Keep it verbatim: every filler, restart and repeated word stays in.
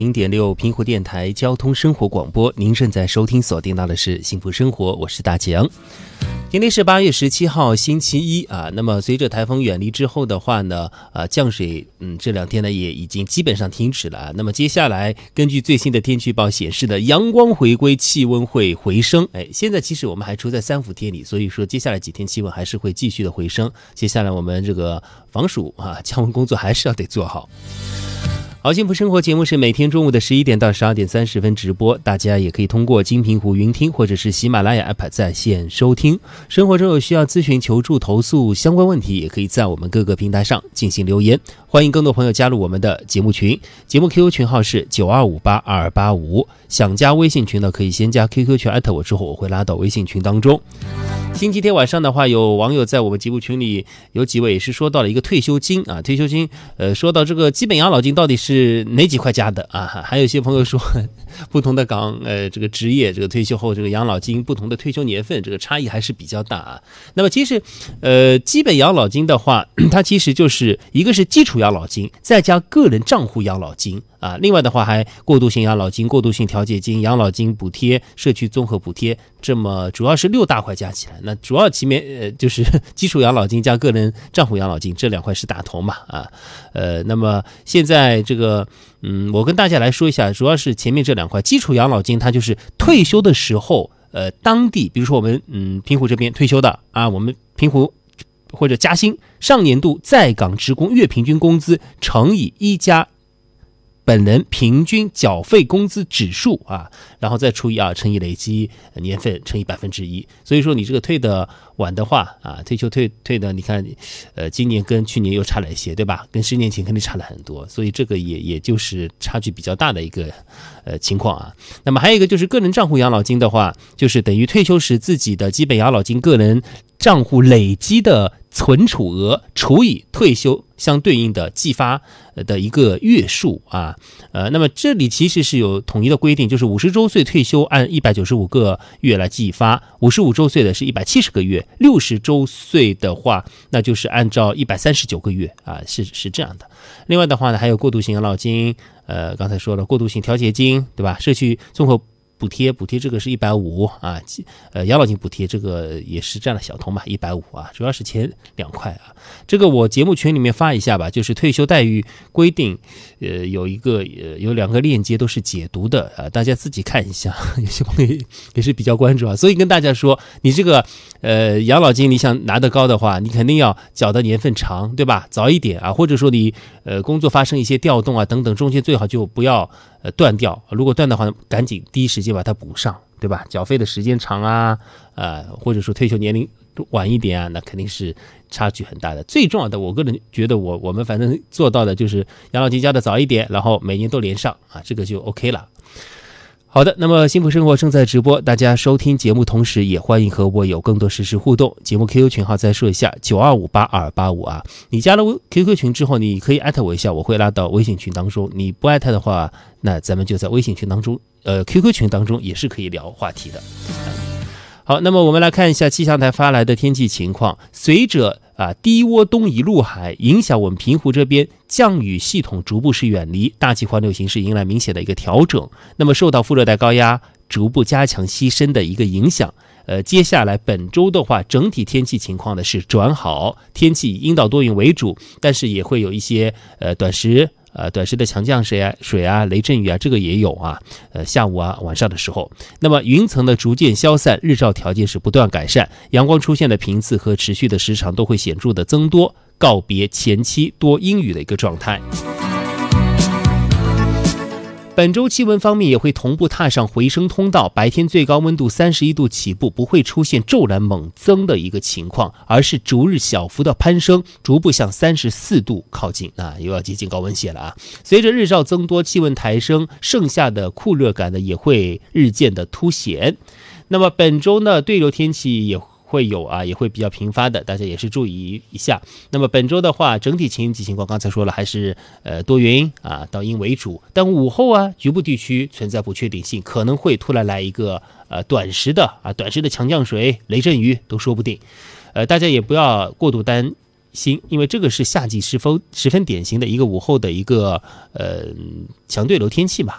零点六平湖电台交通生活广播，您正在收听锁定到的是幸福生活，我是大强。今天是八月十七号星期一啊，那么随着台风远离之后的话呢，啊降水嗯这两天呢也已经基本上停止了啊。那么接下来根据最新的天气预报显示的，阳光回归，气温会回升。哎，现在其实我们还处在三伏天里，所以说接下来几天气温还是会继续的回升。接下来我们这个防暑啊降温工作还是要得做好。好，幸福生活节目是每天中午的十一点到十二点三十分直播，大家也可以通过金屏湖云听或者是喜马拉雅 app 在线收听。生活中有需要咨询、求助、投诉相关问题，也可以在我们各个平台上进行留言。欢迎更多朋友加入我们的节目群，节目 Q Q 群号是九二五八二二八五，想加微信群呢可以先加 Q Q 群艾特我，之后我会拉到微信群当中。星期天晚上的话，有网友在我们节目群里有几位也是说到了一个退休金啊，退休金呃，说到这个基本养老金到底是哪几块加的啊？还有一些朋友说不同的岗呃这个职业这个退休后这个养老金不同的退休年份这个差异还是比较大啊。那么其实呃基本养老金的话，它其实就是一个是基础养老金，再加个人账户养老金啊，另外的话还过渡性养老金、过渡性调节金、养老金补贴、社区综合补贴，这么主要是六大块加起来。那主要前面呃就是基础养老金加个人账户养老金这两块是大头嘛啊，呃那么现在这个嗯我跟大家来说一下，主要是前面这两块。基础养老金它就是退休的时候呃当地比如说我们嗯平湖这边退休的啊，我们平湖或者加薪上年度在岗职工月平均工资乘以一加本人平均缴费工资指数啊，然后再除以二乘以累积年份乘以百分之一。所以说你这个退的晚的话啊，退休退退的，你看，呃，今年跟去年又差了一些，对吧？跟十年前肯定差了很多，所以这个也也就是差距比较大的一个呃情况啊。那么还有一个就是个人账户养老金的话，就是等于退休时自己的基本养老金个人账户累积的存储额除以退休相对应的计发的一个月数啊，呃，那么这里其实是有统一的规定，就是五十周岁退休按一百九十五个月来计发，五十五周岁的是一百七十个月，六十周岁的话那就是按照一百三十九个月啊，是是这样的。另外的话呢，还有过渡性养老金，呃，刚才说了过渡性调节金，对吧？社区综合补贴，补贴这个是一百五啊，呃，养老金补贴这个也是占了小头嘛，一百五啊，主要是前两块啊。这个我节目群里面发一下吧，就是退休待遇规定，呃，有一个呃有两个链接都是解读的啊，大家自己看一下，有些朋友也是比较关注啊，所以跟大家说，你这个呃养老金你想拿得高的话，你肯定要缴的年份长，对吧？早一点啊，或者说你呃工作发生一些调动啊等等，中间最好就不要呃断掉，如果断的话，赶紧第一时间把它补上，对吧？缴费的时间长啊，呃，或者说退休年龄晚一点啊，那肯定是差距很大的。最重要的，我个人觉得我我们反正做到的就是养老金交的早一点，然后每年都连上啊，这个就 OK 了。好的，那么幸福生活正在直播，大家收听节目同时也欢迎和我有更多实时互动。节目 Q Q 群号再说一下九二五八二八五啊，你加了 Q Q 群之后，你可以艾特我一下，我会拉到微信群当中。你不艾特的话，那咱们就在微信群当中，呃 Q Q 群当中也是可以聊话题的。好，那么我们来看一下气象台发来的天气情况。随着啊低涡东移陆海影响，我们平湖这边降雨系统逐步是远离，大气环流形势迎来明显的一个调整。那么受到副热带高压逐步加强西伸的一个影响，呃，接下来本周的话，整体天气情况呢是转好，天气以阴到多云为主，但是也会有一些呃短时。呃，短时的强降水啊、水啊、雷阵雨啊，这个也有啊。呃，下午啊、晚上的时候，那么云层呢逐渐消散，日照条件是不断改善，阳光出现的频次和持续的时长都会显著的增多，告别前期多阴雨的一个状态。本周气温方面也会同步踏上回升通道，白天最高温度三十一度起步，不会出现骤然猛增的一个情况，而是逐日小幅的攀升，逐步向三十四度靠近啊，又要接近高温线了啊！随着日照增多，气温抬升，盛夏的酷热感呢也会日渐的凸显。那么本周呢，对流天气也会有啊，也会比较频发的，大家也是注意一下。那么本周的话，整体晴气情况刚才说了，还是呃多云啊，到阴为主。但午后啊，局部地区存在不确定性，可能会突然来一个呃短时的啊短时的强降水、雷阵雨都说不定。呃，大家也不要过度担星，因为这个是夏季十分十分典型的一个午后的一个呃强对流天气嘛。